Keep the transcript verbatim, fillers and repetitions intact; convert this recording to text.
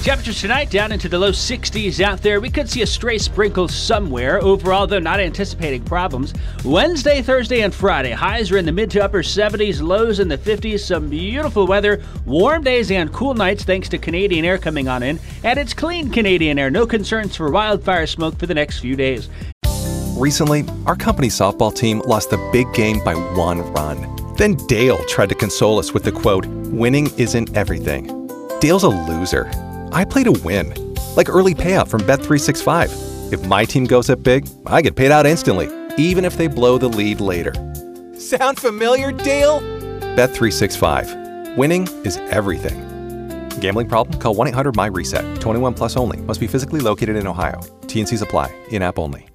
Temperatures tonight down into the low sixties out there. We could see a stray sprinkle somewhere. Overall, though, not anticipating problems. Wednesday, Thursday, and Friday, highs are in the mid to upper seventies, lows in the fifties. Some beautiful weather, warm days and cool nights thanks to Canadian air coming on in. And it's clean Canadian air. No concerns for wildfire smoke for the next few days. Recently, our company's softball team lost the big game by one run. Then Dale tried to console us with the quote, "Winning isn't everything." Dale's a loser. I play to win, like early payout from Bet three sixty-five. If my team goes up big, I get paid out instantly, even if they blow the lead later. Sound familiar, Dale? Bet three sixty-five. Winning is everything. Gambling problem? Call one eight hundred M Y RESET. twenty-one plus only. Must be physically located in Ohio. T and Cs apply. In-app only.